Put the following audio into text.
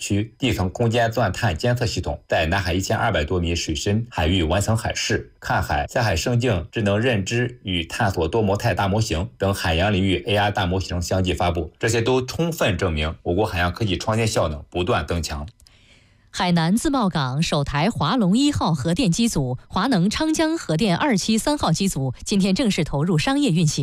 区地层空间钻探监测系统，在南海1200多米水深海域完成海试、看海、在海生境智能认知与探索多模态大模型等海洋领域 AR 大模型相继发布，这些都充分证明我国海洋科技创新效能不断增强。 海南自贸港首台华龙1号核电机组、华能昌江核电2期3号机组今天正式投入商业运行。